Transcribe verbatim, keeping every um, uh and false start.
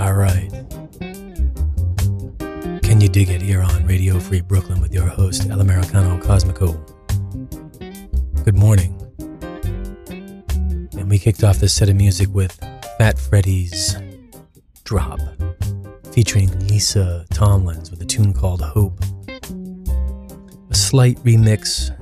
Alright. Can you dig it here on Radio Free Brooklyn with your host, El Americano Cosmico? Good morning. And we kicked off this set of music with Fat Freddy's Drop, featuring Lisa Tomlins with a tune called Hope. A slight remix